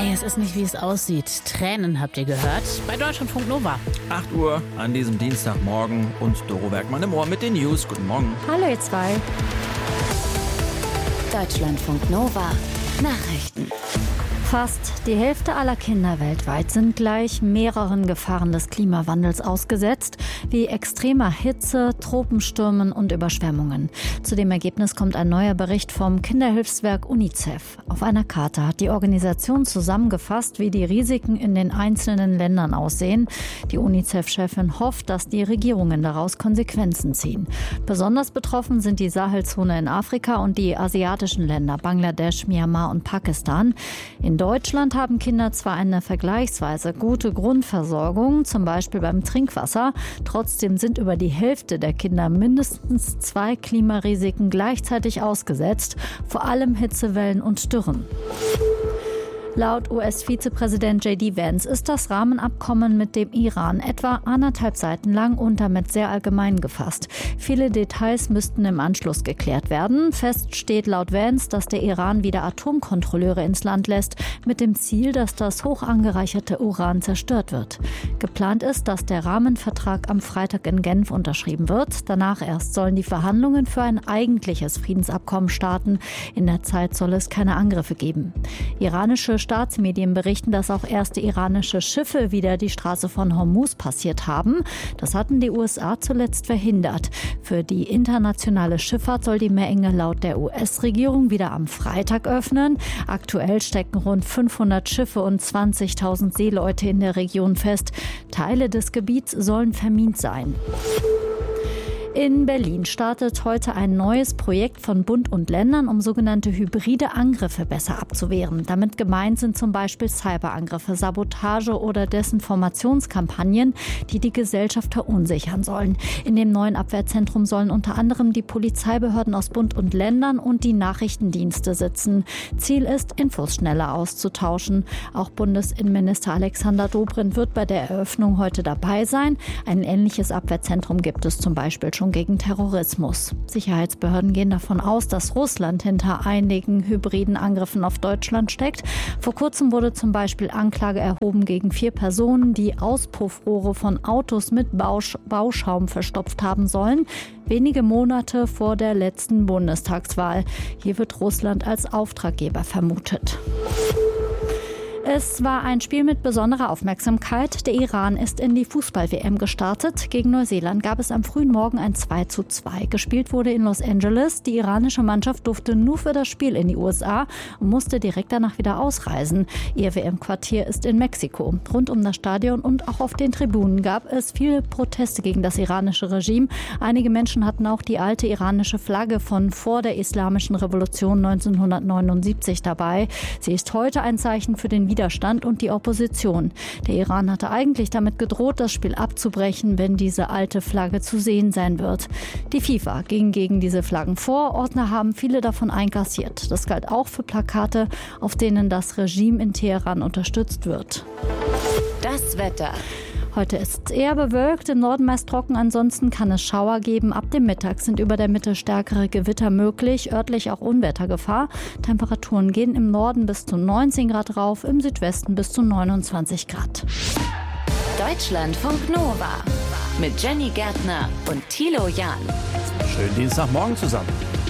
Hey, es ist nicht, wie es aussieht. Tränen habt ihr gehört. Bei Deutschlandfunk Nova. 8 Uhr an diesem Dienstagmorgen und Doro Bergmann im Ohr mit den News. Guten Morgen. Hallo ihr zwei. Deutschlandfunk Nova. Nachrichten. Fast die Hälfte aller Kinder weltweit sind gleich mehreren Gefahren des Klimawandels ausgesetzt, wie extremer Hitze, Tropenstürmen und Überschwemmungen. Zu dem Ergebnis kommt ein neuer Bericht vom Kinderhilfswerk UNICEF. Auf einer Karte hat die Organisation zusammengefasst, wie die Risiken in den einzelnen Ländern aussehen. Die UNICEF-Chefin hofft, dass die Regierungen daraus Konsequenzen ziehen. Besonders betroffen sind die Sahelzone in Afrika und die asiatischen Länder Bangladesch, Myanmar und Pakistan. In Deutschland haben Kinder zwar eine vergleichsweise gute Grundversorgung, zum Beispiel beim Trinkwasser. Trotzdem sind über die Hälfte der Kinder mindestens 2 Klimarisiken gleichzeitig ausgesetzt, vor allem Hitzewellen und Dürren. Laut US-Vizepräsident J.D. Vance ist das Rahmenabkommen mit dem Iran etwa 1,5 Seiten lang und damit sehr allgemein gefasst. Viele Details müssten im Anschluss geklärt werden. Fest steht laut Vance, dass der Iran wieder Atomkontrolleure ins Land lässt, mit dem Ziel, dass das hoch angereicherte Uran zerstört wird. Geplant ist, dass der Rahmenvertrag am Freitag in Genf unterschrieben wird. Danach erst sollen die Verhandlungen für ein eigentliches Friedensabkommen starten. In der Zeit soll es keine Angriffe geben. Iranische Staatsmedien berichten, dass auch erste iranische Schiffe wieder die Straße von Hormuz passiert haben. Das hatten die USA zuletzt verhindert. Für die internationale Schifffahrt soll die Meerenge laut der US-Regierung wieder am Freitag öffnen. Aktuell stecken rund 500 Schiffe und 20.000 Seeleute in der Region fest. Teile des Gebiets sollen vermint sein. In Berlin startet heute ein neues Projekt von Bund und Ländern, um sogenannte hybride Angriffe besser abzuwehren. Damit gemeint sind zum Beispiel Cyberangriffe, Sabotage oder Desinformationskampagnen, die die Gesellschaft verunsichern sollen. In dem neuen Abwehrzentrum sollen unter anderem die Polizeibehörden aus Bund und Ländern und die Nachrichtendienste sitzen. Ziel ist, Infos schneller auszutauschen. Auch Bundesinnenminister Alexander Dobrindt wird bei der Eröffnung heute dabei sein. Ein ähnliches Abwehrzentrum gibt es zum Beispiel schon gegen Terrorismus. Sicherheitsbehörden gehen davon aus, dass Russland hinter einigen hybriden Angriffen auf Deutschland steckt. Vor kurzem wurde zum Beispiel Anklage erhoben gegen 4 Personen, die Auspuffrohre von Autos mit Bauschaum verstopft haben sollen. Wenige Monate vor der letzten Bundestagswahl. Hier wird Russland als Auftraggeber vermutet. Es war ein Spiel mit besonderer Aufmerksamkeit. Der Iran ist in die Fußball-WM gestartet. Gegen Neuseeland gab es am frühen Morgen ein 2:2. Gespielt wurde in Los Angeles. Die iranische Mannschaft durfte nur für das Spiel in die USA und musste direkt danach wieder ausreisen. Ihr WM-Quartier ist in Mexiko. Rund um das Stadion und auch auf den Tribünen gab es viele Proteste gegen das iranische Regime. Einige Menschen hatten auch die alte iranische Flagge von vor der Islamischen Revolution 1979 dabei. Sie ist heute ein Zeichen für den Widerstand und die Opposition. Der Iran hatte eigentlich damit gedroht, das Spiel abzubrechen, wenn diese alte Flagge zu sehen sein wird. Die FIFA ging gegen diese Flaggen vor. Ordner haben viele davon einkassiert. Das galt auch für Plakate, auf denen das Regime in Teheran unterstützt wird. Das Wetter. Heute ist es eher bewölkt, im Norden meist trocken, ansonsten kann es Schauer geben. Ab dem Mittag sind über der Mitte stärkere Gewitter möglich, örtlich auch Unwettergefahr. Temperaturen gehen im Norden bis zu 19 Grad rauf, im Südwesten bis zu 29 Grad. Deutschlandfunk Nova mit Jenny Gärtner und Thilo Jahn. Schönen Dienstagmorgen zusammen.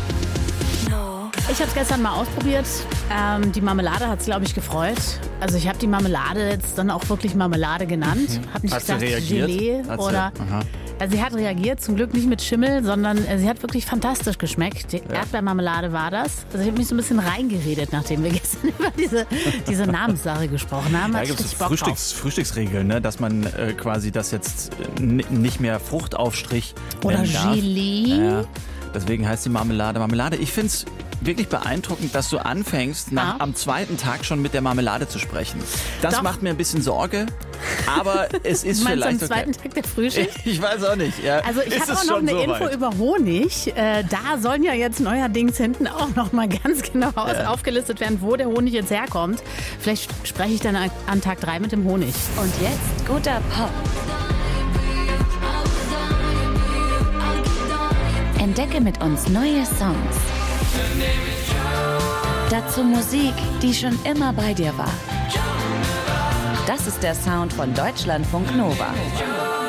Ich habe es gestern mal ausprobiert. Die Marmelade hat es, glaube ich, gefreut. Also ich habe die Marmelade jetzt dann auch wirklich Marmelade genannt. Habe nicht Hast du gesagt reagiert? Gelee oder... Also sie hat reagiert, zum Glück nicht mit Schimmel, sondern sie hat wirklich fantastisch geschmeckt. Die Erdbeermarmelade war das. Also ich habe mich so ein bisschen reingeredet, nachdem wir gestern über diese Namenssache gesprochen haben. Da gibt es Frühstücksregeln, ne? Dass man quasi das jetzt nicht mehr Fruchtaufstrich oder nennen darf. Gelee. Ja, deswegen heißt die Marmelade Marmelade. Ich finde es wirklich beeindruckend, dass du anfängst, am zweiten Tag schon mit der Marmelade zu sprechen. Das macht mir ein bisschen Sorge, aber es ist vielleicht am zweiten Tag der Frühschicht? Ich weiß auch nicht. Ja. Also ich habe auch noch eine Info über Honig. Da sollen ja jetzt neuerdings hinten auch noch mal ganz genau aufgelistet werden, wo der Honig jetzt herkommt. Vielleicht spreche ich dann an Tag 3 mit dem Honig. Und jetzt guter Pop. Entdecke mit uns neue Songs. Dazu Musik, die schon immer bei dir war. Das ist der Sound von Deutschlandfunk Nova.